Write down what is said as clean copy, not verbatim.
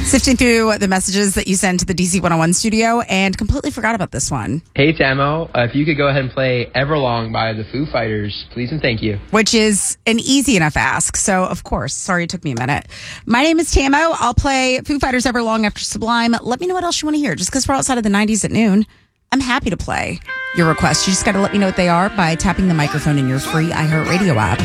Sifting through the messages that you sent to the DC 101 studio and completely forgot about this one. Hey, Tamo, if you could go ahead and play Everlong by the Foo Fighters, please and thank you. Which is an easy enough ask, so of course. Sorry it took me a minute. My name is Tamo. I'll play Foo Fighters Everlong after Sublime. Let me know what else you want to hear. Just because we're outside of the 90s at noon, I'm happy to play your requests. You just got to let me know what they are by tapping the microphone in your free iHeartRadio app.